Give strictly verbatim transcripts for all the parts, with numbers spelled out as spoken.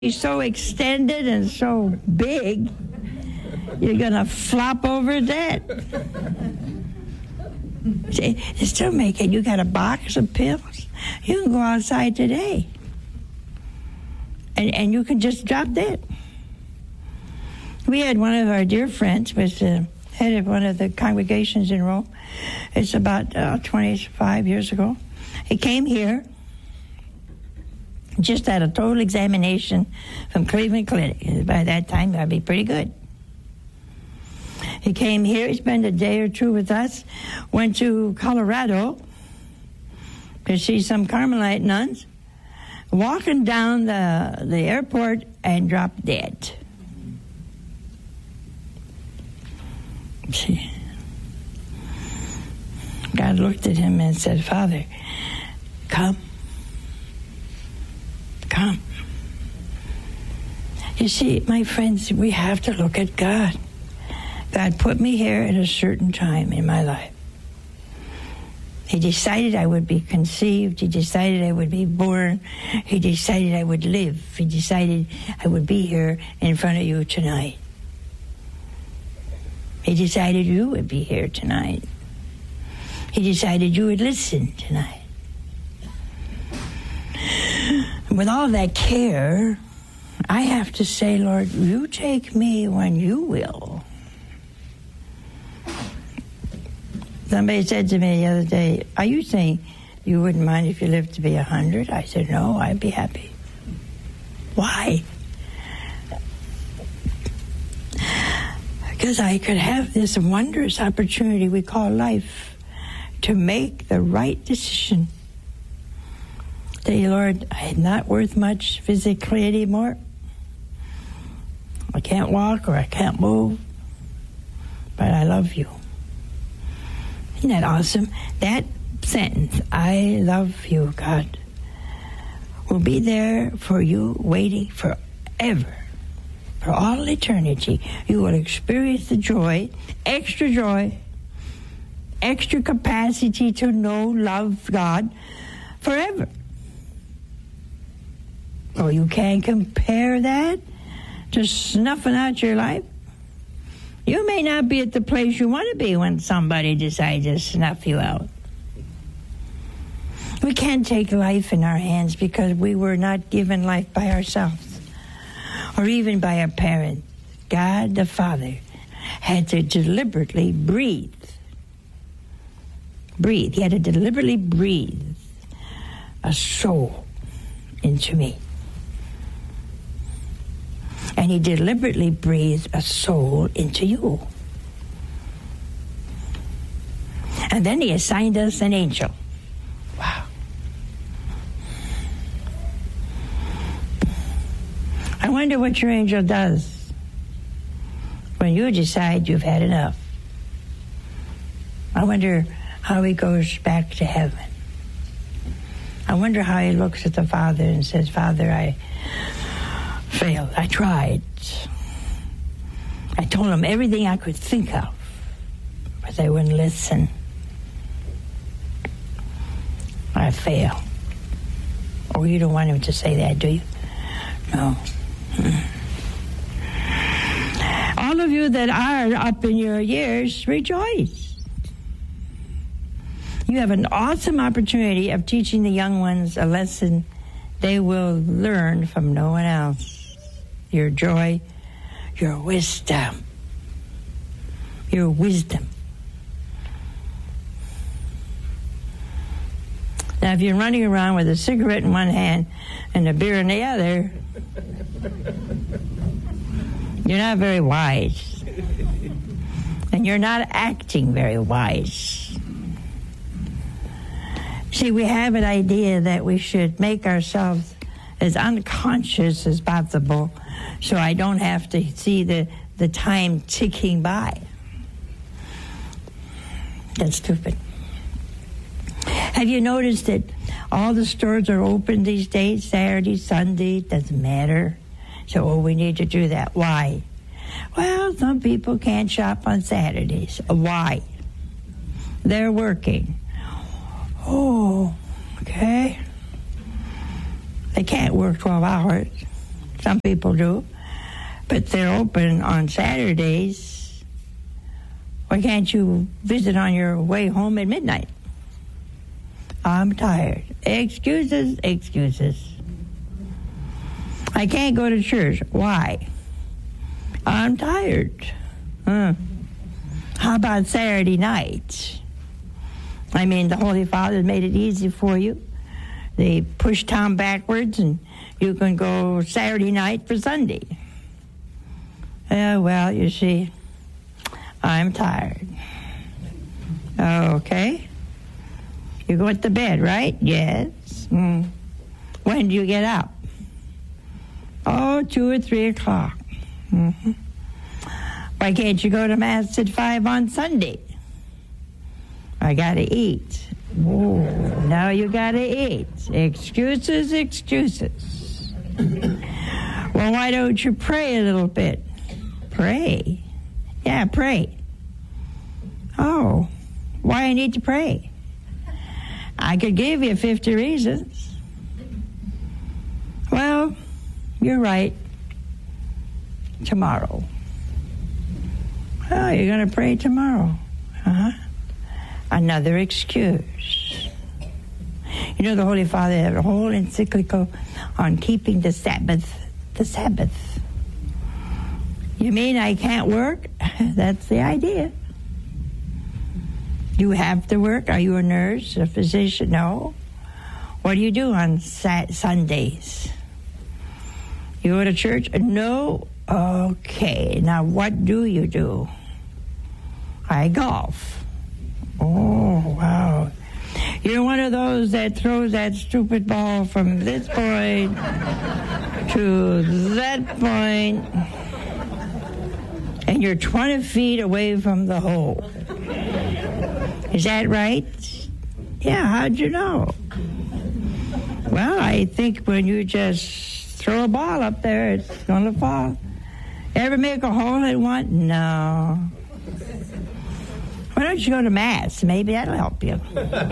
He's so extended and so big, you're going to flop over dead. See, they still make it. You got a box of pills. You can go outside today, and and you can just drop dead. We had one of our dear friends, was the head of one of the congregations in Rome. It's about uh, twenty-five years ago. He came here, just had a total examination from Cleveland Clinic. By that time, that'd be pretty good. He came here, he spent a day or two with us, went to Colorado to see some Carmelite nuns, walking down the, the airport and dropped dead. See, God looked at him and said, "Father, come. Come." You see, my friends, we have to look at God. God put me here at a certain time in my life. He decided I would be conceived. He decided I would be born. He decided I would live. He decided I would be here in front of you tonight. He decided you would be here tonight. He decided you would listen tonight. With all that care, I have to say, Lord, you take me when you will. Somebody said to me the other day, "Are you saying you wouldn't mind if you lived to be a hundred?" I said, "No, I'd be happy." Why? Because I could have this wondrous opportunity we call life to make the right decision. Say, Lord, I'm not worth much physically anymore. I can't walk or I can't move, but I love you. Isn't that awesome? That sentence, "I love you, God," will be there for you, waiting forever, for all eternity. You will experience the joy, extra joy, extra capacity to know, love God forever. Oh, you can't compare that to snuffing out your life. You may not be at the place you want to be when somebody decides to snuff you out. We can't take life in our hands because we were not given life by ourselves or even by our parents. God the Father had to deliberately breathe. Breathe. He had to deliberately breathe a soul into me. And he deliberately breathed a soul into you. And then he assigned us an angel. Wow. I wonder what your angel does when you decide you've had enough. I wonder how he goes back to heaven. I wonder how he looks at the Father and says, "Father, I failed. I tried. I told them everything I could think of, but they wouldn't listen. I failed." Oh, you don't want him to say that, do you? No. All of you that are up in your years, rejoice. You have an awesome opportunity of teaching the young ones a lesson they will learn from no one else. Your joy, your wisdom, your wisdom. Now, if you're running around with a cigarette in one hand and a beer in the other, you're not very wise. And you're not acting very wise. See, we have an idea that we should make ourselves as unconscious as possible so I don't have to see the, the time ticking by. That's stupid. Have you noticed that all the stores are open these days, Saturday, Sunday, doesn't matter? So, oh, we need to do that. Why? Well, some people can't shop on Saturdays. Why? They're working. Oh, okay. They can't work twelve hours. Some people do. But they're open on Saturdays. Why can't you visit on your way home at midnight? I'm tired. Excuses, excuses. I can't go to church. Why? I'm tired. Huh. How about Saturday night? I mean, the Holy Father made it easy for you. They push time backwards, and you can go Saturday night for Sunday. Uh, well, you see, I'm tired. Okay. You go to bed, right? Yes. Mm. When do you get up? Oh, two or three o'clock. Mm-hmm. Why can't you go to Mass at five on Sunday? I gotta eat. Whoa, now you gotta eat. Excuses, excuses. Well, why don't you pray a little bit? Pray? Yeah, pray. Oh, why I need to pray? I could give you fifty reasons. Well, you're right. Tomorrow. Oh, you're going to pray tomorrow. Uh-huh. Another excuse. You know, the Holy Father had a whole encyclical on keeping the Sabbath. The Sabbath. You mean I can't work? That's the idea. You have to work? Are you a nurse, a physician? No. What do you do on Sat- Sundays? You go to church? No. Okay. Now, what do you do? I golf. Oh, wow. You're one of those that throws that stupid ball from this point to that point, and you're twenty feet away from the hole. Is that right? Yeah, how'd you know? Well, I think when you just throw a ball up there, it's going to fall. Ever make a hole in one? No. Why don't you go to Mass? Maybe that'll help you.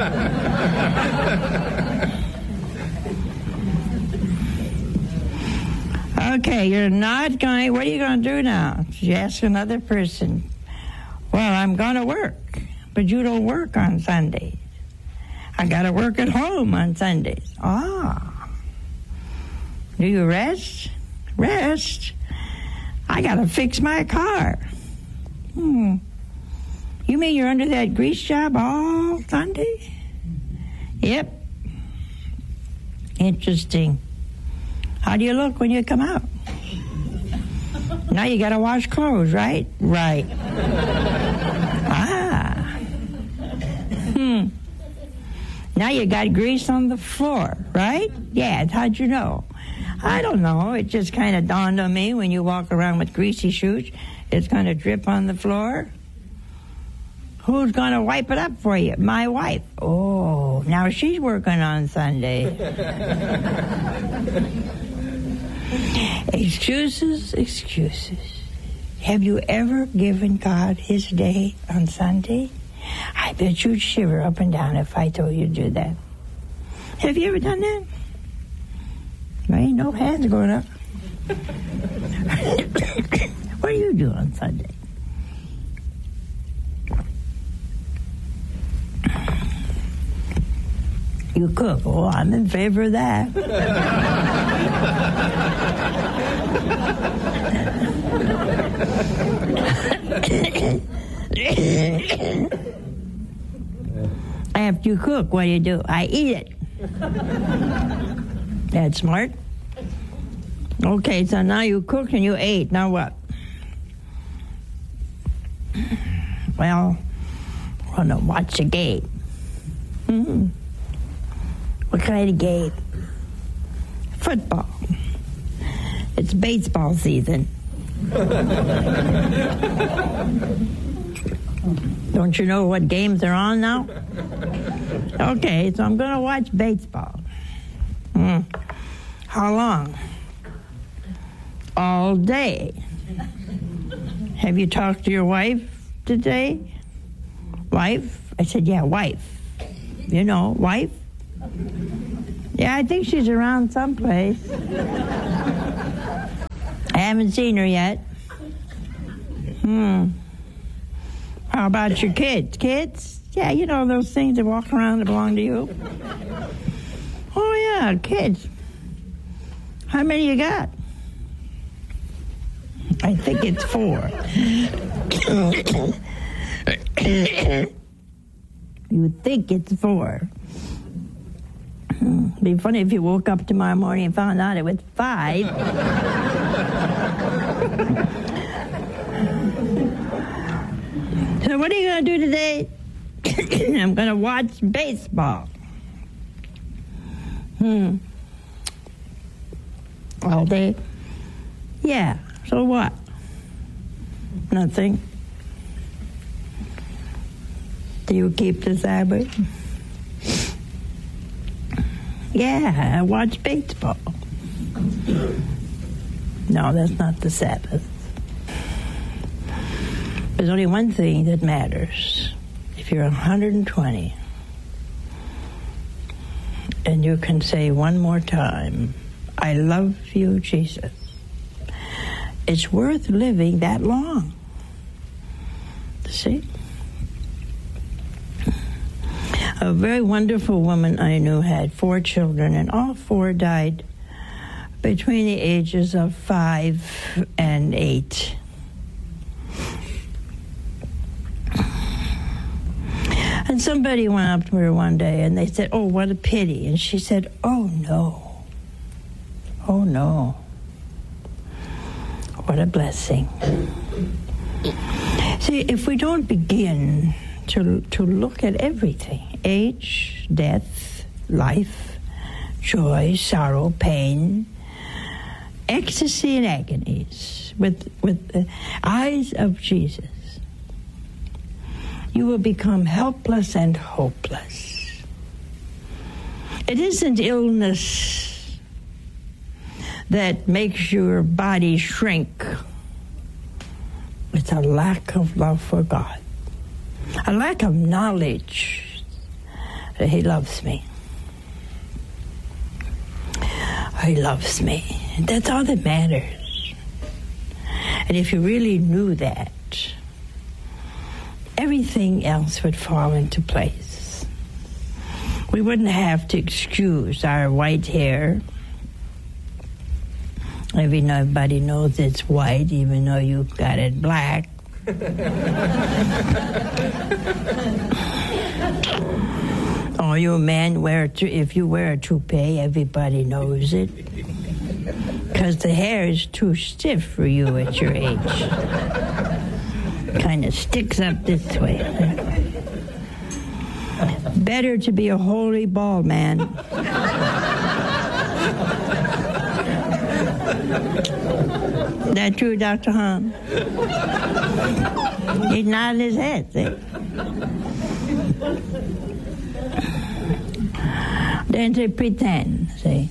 Okay, you're not going... What are you going to do now? You ask another person. Well, I'm going to work. But you don't work on Sundays. I got to work at home on Sundays. Ah. Do you rest? Rest? I got to fix my car. Hmm. You mean you're under that grease job all Sunday? Yep. Interesting. How do you look when you come out? Now you got to wash clothes, right? Right. Ah. Hmm. Now you got grease on the floor, right? Yeah, how'd you know? I don't know. It just kind of dawned on me when you walk around with greasy shoes, it's going to drip on the floor. Who's going to wipe it up for you? My wife. Oh, now she's working on Sunday. Excuses, excuses. Have you ever given God his day on Sunday? I bet you'd shiver up and down if I told you to do that. Have you ever done that? There ain't no hands going up. What do you do on Sunday? You cook. Oh, I'm in favor of that. After you cook, what do you do? I eat it. That's smart. Okay, so now you cooked and you ate. Now what? Well, I want to watch a game. Mm-hmm. What kind of game? Football. It's baseball season. Don't you know what games are on now? Okay, so I'm going to watch baseball. Mm. How long? All day. Have you talked to your wife today? Wife? I said, yeah, wife. You know, wife? Yeah, I think she's around someplace. I haven't seen her yet. Hmm. How about your kids? Kids? Yeah, you know those things that walk around that belong to you? Oh, yeah, kids. How many you got? I think it's four. You think it's four. It'd be funny if you woke up tomorrow morning and found out it was five. So what are you going to do today? I'm going to watch baseball. Hmm. All day? Yeah. So what? Nothing. Do you keep the Sabbath? Yeah, I watch baseball. No, that's not the Sabbath. There's only one thing that matters. If you're one hundred twenty and you can say one more time, I love you, Jesus, it's worth living that long. See? A very wonderful woman I knew had four children, and all four died between the ages of five and eight. And somebody went up to her one day and they said, oh, what a pity. And she said, oh, no. Oh, no. What a blessing. See, if we don't begin to, to look at everything, age, death, life, joy, sorrow, pain, ecstasy and agonies, with, with the eyes of Jesus, you will become helpless and hopeless. It isn't illness that makes your body shrink. It's a lack of love for God, a lack of knowledge that He loves me. He loves me. That's all that matters. And if you really knew that, everything else would fall into place. We wouldn't have to excuse our white hair. Everybody knows it's white, even though you've got it black. Oh, you men wear, if you wear a toupee, everybody knows it. Because the hair is too stiff for you at your age. Kind of sticks up this way. Better to be a holy bald man. That true, Doctor Hahn? He's nodding his head, see? Then to pretend, see?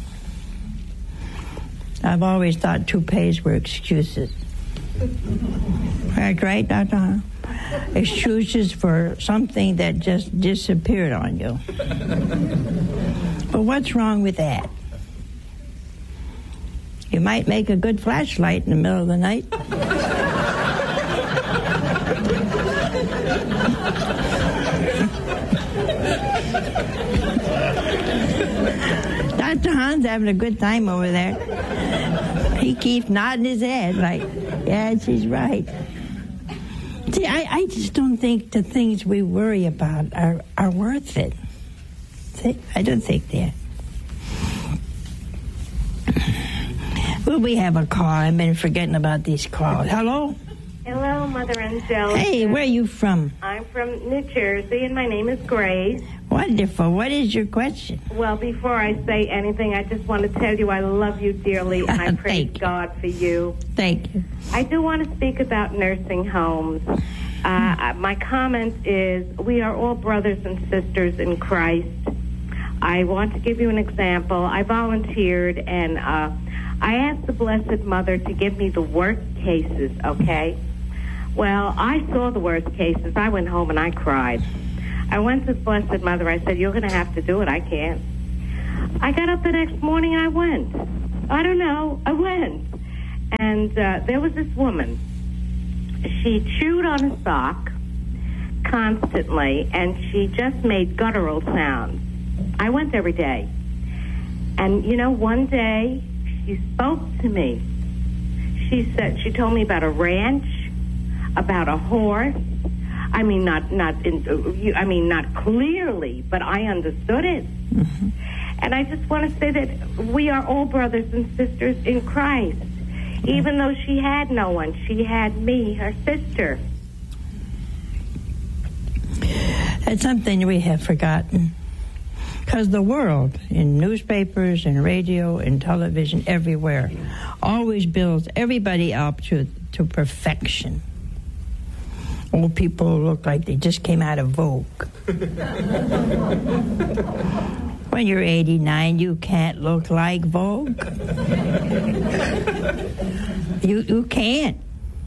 I've always thought toupees were excuses. That's right, Doctor Hahn? Excuses for something that just disappeared on you. But what's wrong with that? You might make a good flashlight in the middle of the night. Doctor Hahn's having a good time over there. He keeps nodding his head like, yeah, she's right. See, I, I just don't think the things we worry about are, are worth it. See, I don't think that. Well, we have a call. I've been forgetting about these calls. Hello? Hello, Mother Angelica. Hey, where are you from? I'm from New Jersey, and my name is Grace. Wonderful. What is your question? Well, before I say anything, I just want to tell you I love you dearly, and I praise you. God for you. Thank you. I do want to speak about nursing homes. Uh, my comment is we are all brothers and sisters in Christ. I want to give you an example. I volunteered, and uh, I asked the Blessed Mother to give me the worst cases, okay? Well, I saw the worst cases. I went home and I cried. I went to the Blessed Mother. I said, you're going to have to do it. I can't. I got up the next morning and I went. I don't know. I went. And And uh, there was this woman. She chewed on a sock constantly, and she just made guttural sounds. I went every day. And, you know, one day she spoke to me. She said, she told me about a ranch, about a horse. I mean, not, not, in, I mean, not clearly, but I understood it. Mm-hmm. And I just want to say that we are all brothers and sisters in Christ. Mm-hmm. Even though she had no one, she had me, her sister. It's something we have forgotten. Because the world, in newspapers and radio and television, everywhere, always builds everybody up to, to perfection. Old people look like they just came out of Vogue. When you're eighty-nine, you can't look like Vogue. you, you can't.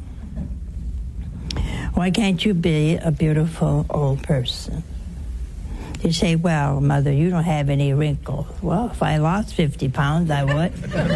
Why can't you be a beautiful old person? You say, well, Mother, you don't have any wrinkles. Well, if I lost fifty pounds, I would.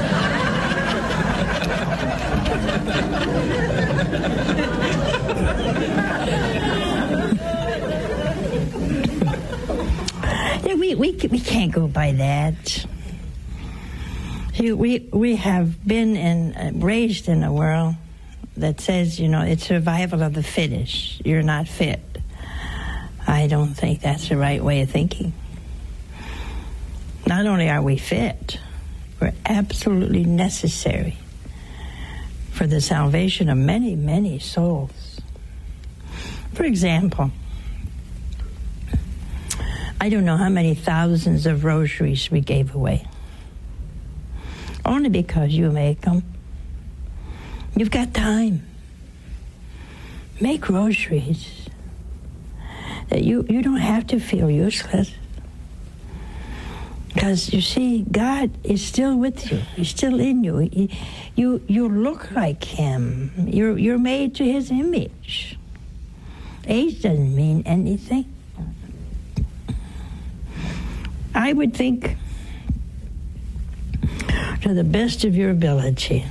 yeah, we, we, we can't go by that. See, we, we have been in, uh, raised in a world that says, you know, it's survival of the fittest. You're not fit. I don't think that's the right way of thinking. Not only are we fit, we're absolutely necessary for the salvation of many, many souls. For example, I don't know how many thousands of rosaries we gave away. Only because you make them. You've got time. Make rosaries. That you, you don't have to feel useless. Because, you see, God is still with you. He's still in you. He, you you look like Him. You're, you're made to His image. Age doesn't mean anything. I would think, to the best of your ability,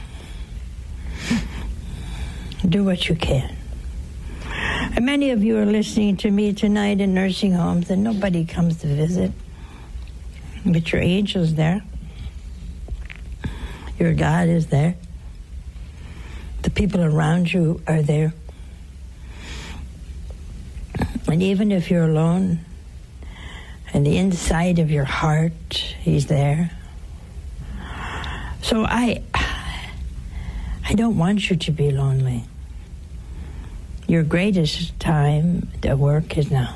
do what you can. And many of you are listening to me tonight in nursing homes, and nobody comes to visit. But your angel's there. Your God is there. The people around you are there. And even if you're alone, and the inside of your heart, He's there. So I, I don't want you to be lonely. Your greatest time to work is now.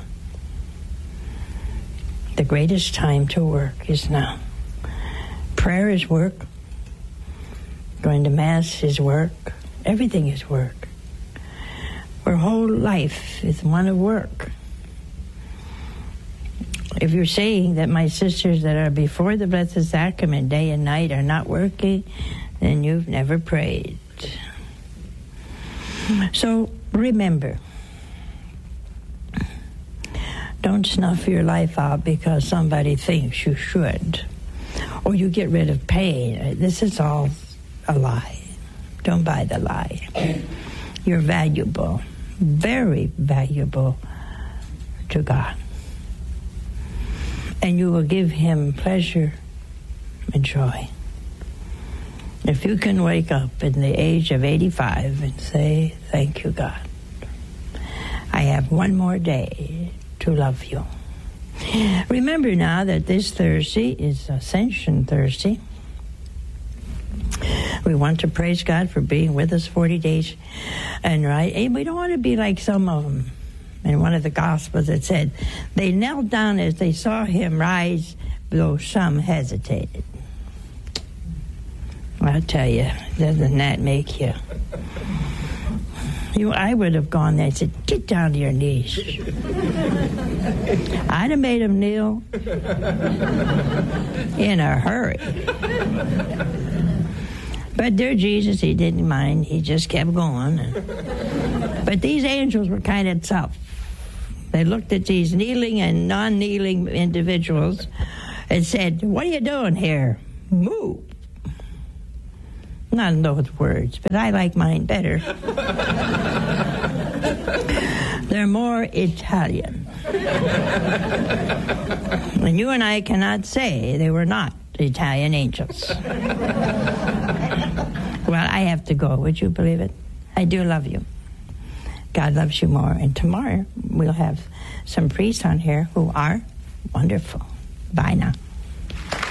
The greatest time to work is now. Prayer is work. Going to Mass is work. Everything is work. Our whole life is one of work. If you're saying that my sisters that are before the Blessed Sacrament day and night are not working, then you've never prayed. So remember, don't snuff your life out because somebody thinks you should, or you get rid of pain. This is all a lie. Don't buy the lie. You're valuable, very valuable to God. And you will give Him pleasure and joy. If you can wake up in the age of eighty-five and say, thank you, God. I have one more day to love you. Remember now that this Thursday is Ascension Thursday. We want to praise God for being with us forty days. And right, and we don't want to be like some of them. In one of the Gospels that said, they knelt down as they saw Him rise, though some hesitated. I'll tell you, doesn't that make you? You, I would have gone there and said, get down to your knees. I'd have made him kneel in a hurry. But dear Jesus, He didn't mind. He just kept going. But these angels were kind of tough. They looked at these kneeling and non-kneeling individuals and said, what are you doing here? Move. Not in those words, but I like mine better. They're more Italian. And you and I cannot say they were not Italian angels. Well, I have to go. Would you believe it? I do love you. God loves you more. And tomorrow we'll have some priests on here who are wonderful. Bye now.